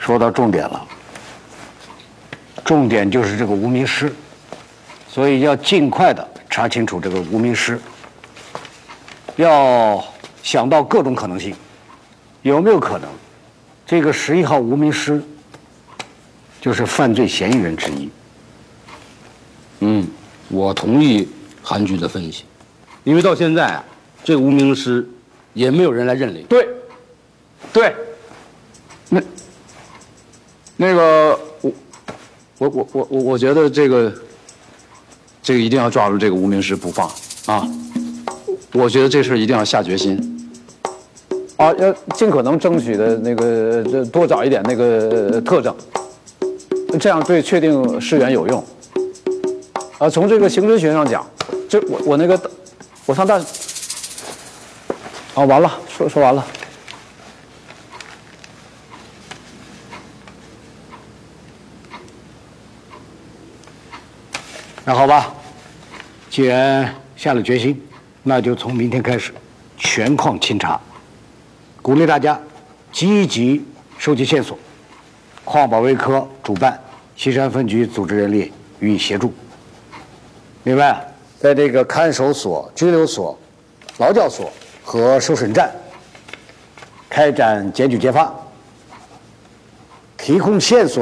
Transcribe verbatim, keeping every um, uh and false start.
说到重点了，重点就是这个无名尸，所以要尽快的查清楚这个无名尸，要想到各种可能性，有没有可能，这个十一号无名尸就是犯罪嫌疑人之一？ 嗯，我同意韩局的分析，因为到现在啊，这个无名尸也没有人来认领。 对，对，那那个我我我我我我觉得这个这个一定要抓住这个无名尸不放啊！我觉得这事一定要下决心啊，要尽可能争取的那个多找一点那个特征，这样对确定尸源有用。啊，从这个刑侦学上讲，这我我那个我上大啊，完了，说说完了。 那好吧，既然下了决心，那就从明天开始全矿清查，鼓励大家积极收集线索，矿保卫科主办，西山分局组织人力予以协助。另外，在这个看守所、拘留所、劳教所和受审站开展检举揭发，提供线索。